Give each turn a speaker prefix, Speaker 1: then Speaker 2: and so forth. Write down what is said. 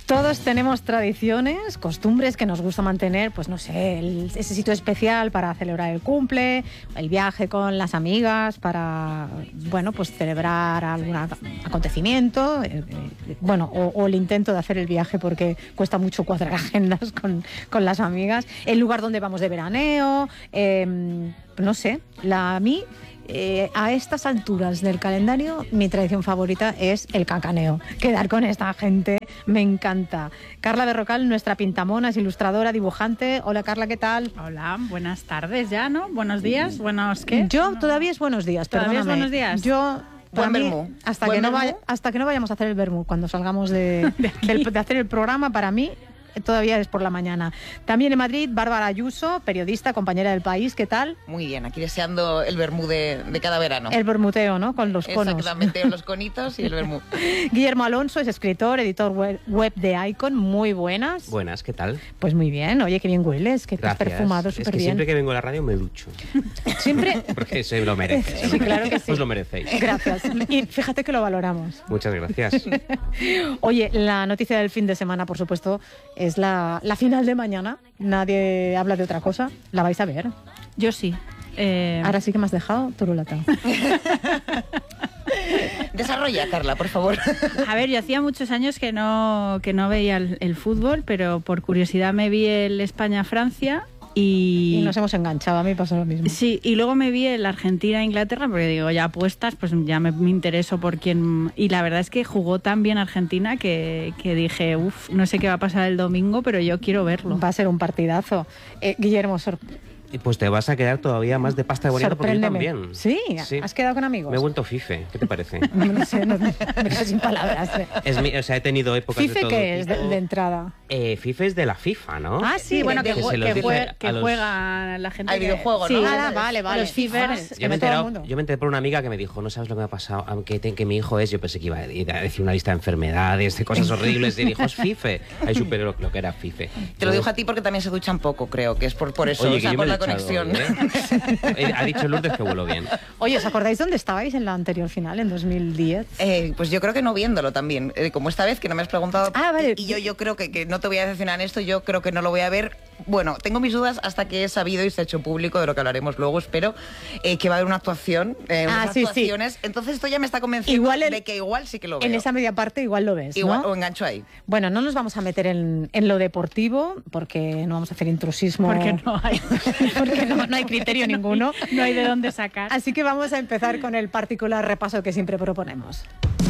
Speaker 1: Todos tenemos tradiciones, costumbres que nos gusta mantener, pues no sé, ese sitio especial para celebrar el cumple, el viaje con las amigas para, bueno, pues celebrar algún acontecimiento, o el intento de hacer el viaje porque cuesta mucho cuadrar agendas con las amigas, el lugar donde vamos de veraneo, no sé, a mí... a estas alturas del calendario, mi tradición favorita es el cacaneo. Quedar con esta gente me encanta. Carla Berrocal, nuestra pintamonas, ilustradora, dibujante. Hola, Carla, ¿qué tal?
Speaker 2: Hola, buenas tardes ya, ¿no? Buenos días, buenos ¿qué?
Speaker 1: Yo todavía es buenos días,
Speaker 2: ¿Todavía es buenos días?
Speaker 1: Yo...
Speaker 3: Buen vermú.
Speaker 1: Hasta que no vayamos a hacer el vermú, cuando salgamos de hacer el programa, para mí... todavía es por la mañana. También en Madrid, Bárbara Ayuso, periodista, compañera del País, ¿qué tal?
Speaker 3: Muy bien, aquí deseando el vermú de cada verano.
Speaker 1: El vermuteo, ¿no? Con los conos.
Speaker 3: Exactamente, los conitos y el vermú.
Speaker 1: Guillermo Alonso es escritor, editor web de Icon, muy buenas.
Speaker 4: Buenas, ¿qué tal?
Speaker 1: Pues muy bien, oye, qué bien hueles, que te has perfumado súper bien.
Speaker 4: Siempre que vengo a la radio me ducho.
Speaker 1: ¿Siempre?
Speaker 4: Porque se lo merece.
Speaker 1: Sí, claro que sí.
Speaker 4: Os lo merecéis.
Speaker 1: Gracias. Y fíjate que lo valoramos.
Speaker 4: Muchas gracias.
Speaker 1: Oye, la noticia del fin de semana, por supuesto, es la final de mañana. Nadie habla de otra cosa. ¿La vais a ver?
Speaker 2: Yo sí.
Speaker 1: Ahora sí que me has dejado turulata.
Speaker 3: Desarrolla, Carla, por favor.
Speaker 2: A ver, yo hacía muchos años que no veía el fútbol, pero por curiosidad me vi el España-Francia y
Speaker 1: nos hemos enganchado, a mí pasó lo mismo.
Speaker 2: Sí, y luego me vi el Argentina-Inglaterra, porque digo, ya apuestas, pues ya me intereso por quién... Y la verdad es que jugó tan bien Argentina que dije, no sé qué va a pasar el domingo, pero yo quiero verlo.
Speaker 1: Va a ser un partidazo. Guillermo,
Speaker 4: pues te vas a quedar todavía más de pasta de bonito porque yo también.
Speaker 1: ¿Sí? ¿Has quedado con amigos?
Speaker 4: Me he vuelto fife, ¿qué te parece?
Speaker 1: No sé, me quedo sin palabras.
Speaker 4: He tenido épocas
Speaker 1: ¿Fife
Speaker 4: de todo
Speaker 1: qué es
Speaker 4: tipo.
Speaker 1: de entrada?
Speaker 4: Fife es de la FIFA, ¿no?
Speaker 2: Ah, sí, bueno, que
Speaker 4: los...
Speaker 2: juega la gente.
Speaker 3: Hay videojuegos,
Speaker 2: sí,
Speaker 3: ¿no?
Speaker 1: Vale.
Speaker 2: Los Fifers.
Speaker 4: Yo me enteré por una amiga que me dijo, no sabes lo que me ha pasado, aunque mi hijo es, yo pensé que iba a decir una lista de enfermedades, de cosas horribles, y dijo, es Fife. Ahí supe lo que era Fife.
Speaker 3: Te lo dijo a ti porque también se duchan poco, creo, que es por eso,
Speaker 4: oye,
Speaker 3: o sea, por la conexión.
Speaker 4: Ha dicho Lourdes que vuelo bien.
Speaker 1: Oye, ¿os acordáis dónde estabais en la anterior final, en 2010?
Speaker 3: Pues yo creo que no viéndolo también. Como esta vez que no me has preguntado.
Speaker 1: Vale.
Speaker 3: Y yo creo que no te voy a decepcionar en esto, yo creo que no lo voy a ver. Bueno, tengo mis dudas hasta que he sabido y se ha hecho público, de lo que hablaremos luego, espero, que va a haber una actuación, actuaciones. Sí. Entonces esto ya me está convenciendo de que igual sí que lo veo.
Speaker 1: En esa media parte igual lo ves,
Speaker 3: igual,
Speaker 1: ¿no?
Speaker 3: O engancho ahí.
Speaker 1: Bueno, no nos vamos a meter en lo deportivo, porque no vamos a hacer intrusismo.
Speaker 2: Porque no hay.
Speaker 1: Porque no hay criterio ninguno.
Speaker 2: No hay de dónde sacar.
Speaker 1: Así que vamos a empezar con el particular repaso que siempre proponemos.